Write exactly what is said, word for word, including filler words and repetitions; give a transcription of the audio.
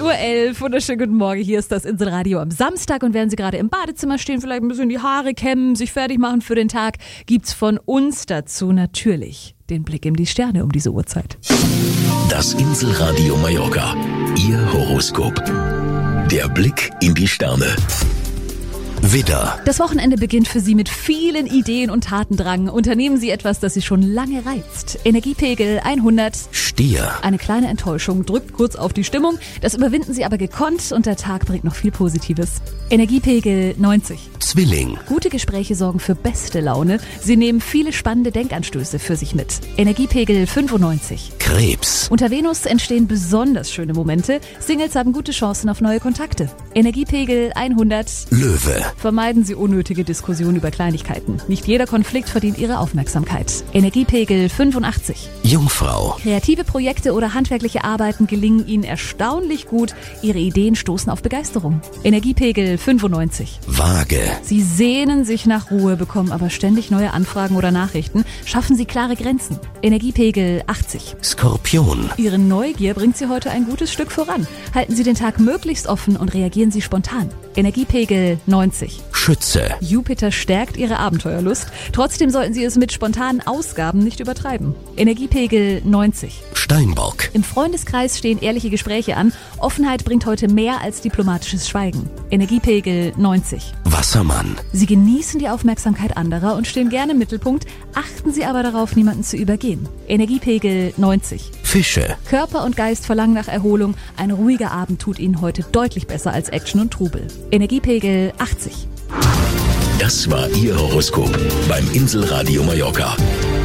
Uhr elf. Wunderschönen guten Morgen. Hier ist das Inselradio am Samstag. Und während Sie gerade im Badezimmer stehen, vielleicht ein bisschen die Haare kämmen, sich fertig machen für den Tag, gibt's von uns dazu natürlich den Blick in die Sterne um diese Uhrzeit. Das Inselradio Mallorca. Ihr Horoskop. Der Blick in die Sterne. Widder. Das Wochenende beginnt für Sie mit vielen Ideen und Tatendrang. Unternehmen Sie etwas, das Sie schon lange reizt. Energiepegel hundert. Stier. Eine kleine Enttäuschung drückt kurz auf die Stimmung. Das überwinden Sie aber gekonnt und der Tag bringt noch viel Positives. Energiepegel neunzig. Zwilling. Gute Gespräche sorgen für beste Laune. Sie nehmen viele spannende Denkanstöße für sich mit. Energiepegel fünfundneunzig. Krebs. Unter Venus entstehen besonders schöne Momente. Singles haben gute Chancen auf neue Kontakte. Energiepegel hundert. Löwe. Vermeiden Sie unnötige Diskussionen über Kleinigkeiten. Nicht jeder Konflikt verdient Ihre Aufmerksamkeit. Energiepegel fünfundachtzig. Jungfrau. Kreative Projekte oder handwerkliche Arbeiten gelingen Ihnen erstaunlich gut. Ihre Ideen stoßen auf Begeisterung. Energiepegel fünfundneunzig. Waage. Sie sehnen sich nach Ruhe, bekommen aber ständig neue Anfragen oder Nachrichten. Schaffen Sie klare Grenzen. Energiepegel achtzig. Skorpion. Ihre Neugier bringt Sie heute ein gutes Stück voran. Halten Sie den Tag möglichst offen und reagieren Sie spontan. Energiepegel neunzig. Schütze. Jupiter stärkt Ihre Abenteuerlust. Trotzdem sollten Sie es mit spontanen Ausgaben nicht übertreiben. Energiepegel neunzig. Steinbock. Im Freundeskreis stehen ehrliche Gespräche an. Offenheit bringt heute mehr als diplomatisches Schweigen. Energiepegel neunzig. Wassermann. Sie genießen die Aufmerksamkeit anderer und stehen gerne im Mittelpunkt. Achten Sie aber darauf, niemanden zu übergehen. Energiepegel neunzig. Fische. Körper und Geist verlangen nach Erholung. Ein ruhiger Abend tut Ihnen heute deutlich besser als Action und Trubel. Energiepegel achtzig. Das war Ihr Horoskop beim Inselradio Mallorca.